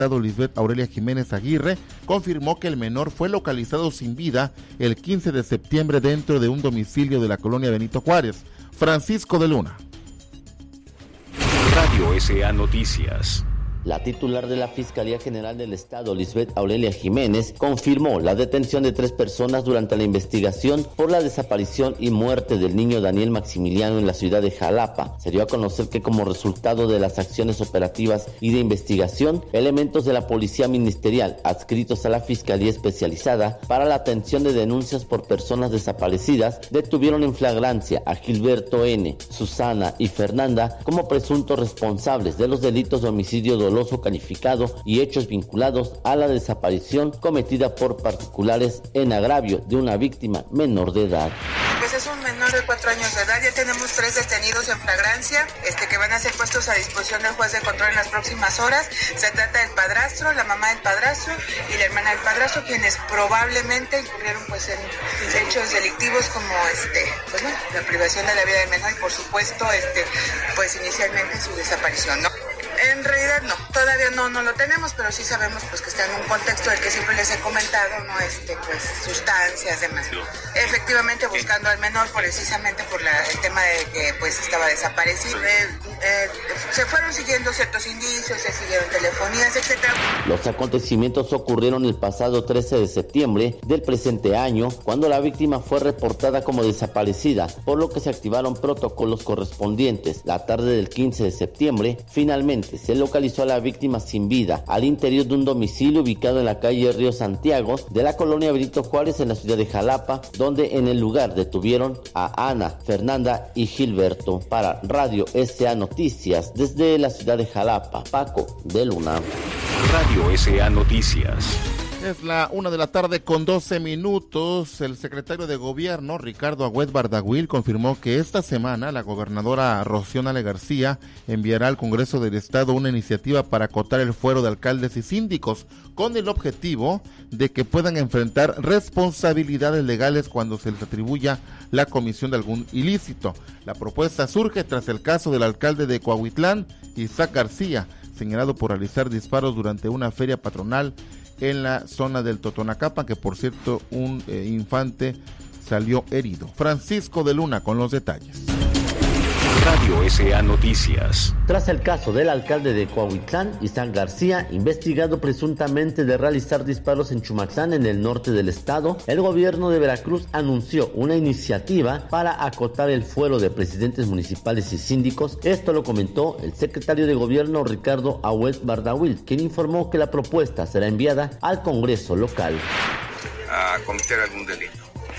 Lisbeth Aurelia Jiménez Aguirre, confirmó que el menor fue localizado sin vida el 15 de septiembre dentro de un domicilio de la colonia Benito Juárez. Francisco de Luna. Radio SA Noticias. La titular de la Fiscalía General del Estado, Lisbeth Aurelia Jiménez, confirmó la detención de 3 personas durante la investigación por la desaparición y muerte del niño Daniel Maximiliano en la ciudad de Jalapa. Se dio a conocer que como resultado de las acciones operativas y de investigación, elementos de la Policía Ministerial adscritos a la Fiscalía Especializada para la atención de denuncias por personas desaparecidas detuvieron en flagrancia a Gilberto N., Susana y Fernanda como presuntos responsables de los delitos de homicidio doloso calificado y hechos vinculados a la desaparición cometida por particulares en agravio de una víctima menor de edad. Pues es un menor de 4 años de edad. Ya tenemos 3 detenidos en flagrancia, que van a ser puestos a disposición del juez de control en las próximas horas. Se trata del padrastro, la mamá del padrastro y la hermana del padrastro, quienes probablemente incurrieron pues en hechos delictivos como pues bueno, la privación de la vida del menor y por supuesto pues inicialmente su desaparición, ¿no? En realidad no, todavía no lo tenemos, pero sí sabemos pues que está en un contexto del que siempre les he comentado, ¿no? Pues sustancias, demás. Efectivamente buscando al menor precisamente por el tema de que pues estaba desaparecido. Se fueron siguiendo ciertos indicios, se siguieron telefonías, etcétera. Los acontecimientos ocurrieron el pasado 13 de septiembre del presente año, cuando la víctima fue reportada como desaparecida, por lo que se activaron protocolos correspondientes. La tarde del 15 de septiembre, finalmente se localizó a la víctima sin vida al interior de un domicilio ubicado en la calle Río Santiago de la colonia Benito Juárez en la ciudad de Jalapa, donde en el lugar detuvieron a Ana, Fernanda y Gilberto. Para Radio SA Noticias desde la ciudad de Jalapa, Paco de Luna. Radio SA Noticias. Es la 1:12 p.m. El secretario de Gobierno, Ricardo Agüed Bardahuil, confirmó que esta semana la gobernadora Rocío Nale García enviará al Congreso del Estado una iniciativa para acotar el fuero de alcaldes y síndicos, con el objetivo de que puedan enfrentar responsabilidades legales cuando se les atribuya la comisión de algún ilícito. La propuesta surge tras el caso del alcalde de Cuautitlán, Isaac García, señalado por realizar disparos durante una feria patronal en la zona del Totonacapan, que por cierto un infante salió herido. Francisco de Luna con los detalles. Radio SA Noticias. Tras el caso del alcalde de Cuautitlán, Isaac García, investigado presuntamente de realizar disparos en Chumatlán, en el norte del estado, el gobierno de Veracruz anunció una iniciativa para acotar el fuero de presidentes municipales y síndicos. Esto lo comentó el secretario de Gobierno, Ricardo Agüed Bardahuil, quien informó que la propuesta será enviada al Congreso local. A cometer algún delito.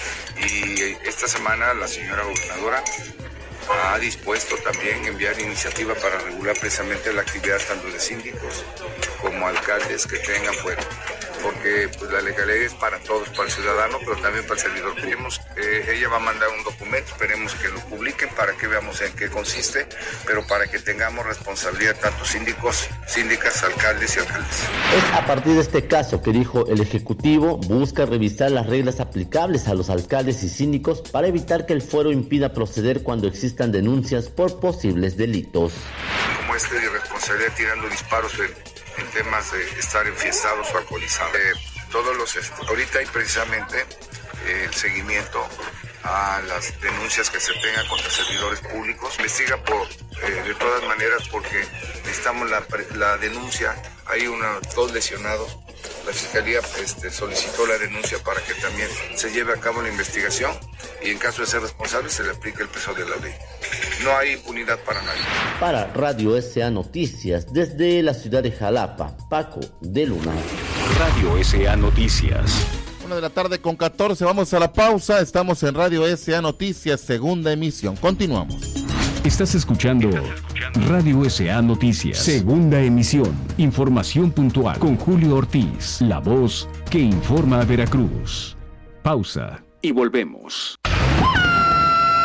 Y esta semana la señora gobernadora ha dispuesto también enviar iniciativa para regular precisamente la actividad tanto de síndicos como alcaldes que tengan fuero, porque pues, la legalidad es para todos, para el ciudadano, pero también para el servidor. Ella va a mandar un documento, esperemos que lo publiquen para que veamos en qué consiste, pero para que tengamos responsabilidad tanto síndicos, síndicas, alcaldes y alcaldes. Es a partir de este caso que dijo el Ejecutivo busca revisar las reglas aplicables a los alcaldes y síndicos para evitar que el fuero impida proceder cuando existan denuncias por posibles delitos. Como de irresponsabilidad tirando disparos en temas de estar enfiestados o alcoholizados. Ahorita hay precisamente el seguimiento a las denuncias que se tengan contra servidores públicos. Investiga de todas maneras porque necesitamos la denuncia. Hay 2 lesionados. La Fiscalía solicitó la denuncia para que también se lleve a cabo la investigación y en caso de ser responsable se le aplique el peso de la ley. No hay impunidad para nadie. Para Radio SA Noticias desde la ciudad de Jalapa, Paco de Luna. Radio SA Noticias. 1:14 p.m. Vamos a la pausa. Estamos en Radio SA Noticias, segunda emisión. Continuamos. Estás escuchando Radio SA Noticias, segunda emisión. Información puntual con Julio Ortiz, la voz que informa a Veracruz. Pausa y volvemos.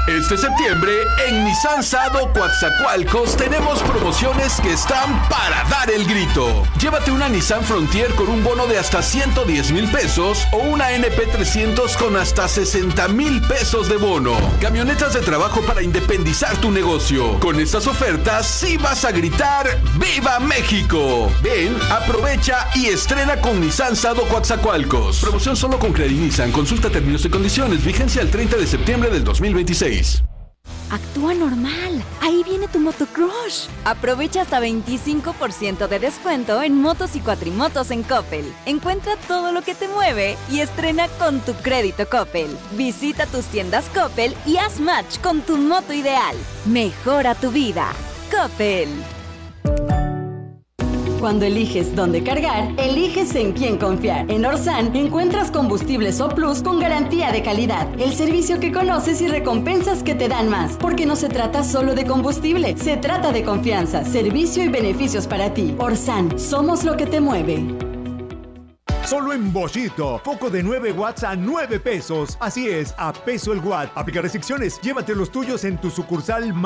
Este septiembre, en Nissan Sado Coatzacoalcos tenemos promociones que están para dar el grito. Llévate una Nissan Frontier con un bono de hasta 110,000 pesos o una NP300 con hasta 60,000 pesos de bono. Camionetas de trabajo para independizar tu negocio. Con estas ofertas sí vas a gritar ¡Viva México! Ven, aprovecha y estrena con Nissan Sado Coatzacoalcos. Promoción solo con Credit Nissan. Consulta términos y condiciones. Vigencia el 30 de septiembre del 2026. Actúa normal. Ahí viene tu Motocrush. Aprovecha hasta 25% de descuento en motos y cuatrimotos en Coppel. Encuentra todo lo que te mueve y estrena con tu crédito Coppel. Visita tus tiendas Coppel y haz match con tu moto ideal. Mejora tu vida. Coppel. Cuando eliges dónde cargar, eliges en quién confiar. En Orsan encuentras combustibles O Plus con garantía de calidad. El servicio que conoces y recompensas que te dan más. Porque no se trata solo de combustible, se trata de confianza, servicio y beneficios para ti. Orsan, somos lo que te mueve. Solo en Boschito, foco de 9 watts a 9 pesos. Así es, a peso el watt. Aplica restricciones, llévate los tuyos en tu sucursal